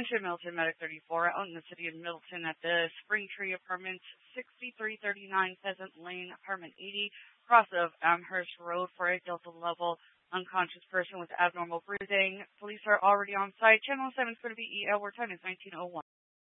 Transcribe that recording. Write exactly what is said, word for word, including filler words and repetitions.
Attention Middleton Medic thirty-four out in the city of Middleton at the Spring Tree Apartments, sixty-three thirty-nine Pheasant Lane, apartment eighty, cross of Amherst Road for a Delta level unconscious person with abnormal breathing. Police are already on site. Channel seven is going to be E L. Where time is nineteen oh one.